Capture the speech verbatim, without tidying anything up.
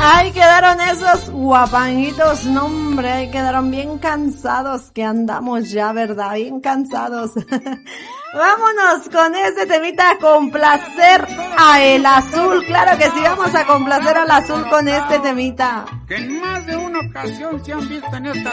Ahí quedaron esos guapanguitos, no hombre, ahí quedaron bien cansados que andamos ya, ¿verdad? Bien cansados. Vámonos con ese temita a complacer a El Azul. Claro que sí, vamos a complacer al Azul con este temita. Que en más de una ocasión se han visto en esta